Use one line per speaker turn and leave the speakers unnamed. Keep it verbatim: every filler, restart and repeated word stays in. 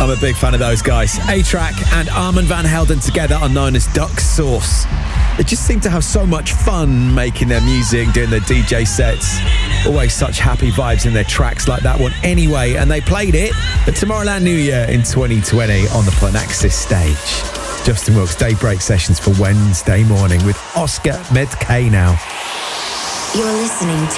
I'm a big fan of those guys. A-Track and Armand van Helden together are known as Duck Sauce. They just seem to have so much fun making their music, doing their D J sets. Always such happy vibes in their tracks like that one anyway. And they played it at Tomorrowland New Year in twenty twenty on the Planaxis stage. Justin Wilkes Daybreak Sessions for Wednesday morning with Oscar Medkay now.
You're listening to